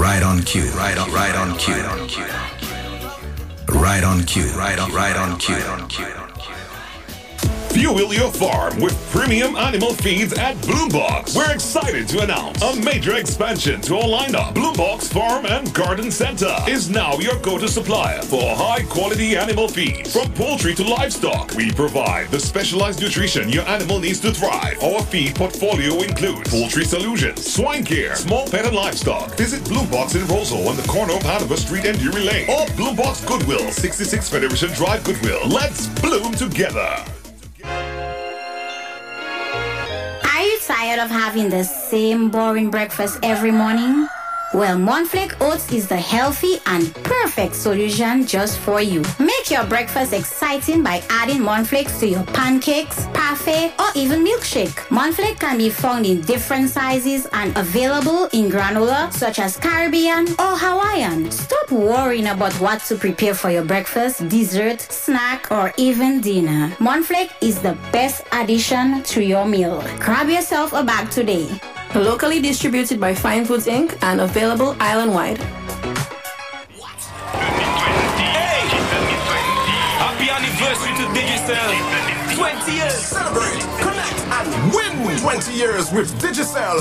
Right on cue. Right on cue. Right on cue. Right on cue. Fuel your farm with premium animal feeds at Bloombox. We're excited to announce a major expansion to our lineup. Bloombox Farm and Garden Center is now your go-to supplier for high-quality animal feed. From poultry to livestock, we provide the specialized nutrition your animal needs to thrive. Our feed portfolio includes poultry solutions, swine care, small pet and livestock. Visit Bloombox in Roseau on the corner of Hanover Street and Drury Lane. Or Bloombox Goodwill, 66 Federation Drive, Goodwill. Let's bloom together. Are you tired of having the same boring breakfast every morning? Well, Monflake Oats is the healthy and perfect solution just for you. Make your breakfast exciting by adding Monflakes to your pancakes, parfait, or even milkshake. Monflake can be found in different sizes and available in granola such as Caribbean or Hawaiian. Stop worrying about what to prepare for your breakfast, dessert, snack, or even dinner. Monflake is the best addition to your meal. Grab yourself a bag today. Locally distributed by Fine Foods Inc. and available island-wide. Hey! Happy anniversary to Digicel! 20 years! Celebrate, connect, and win 20 years with Digicel.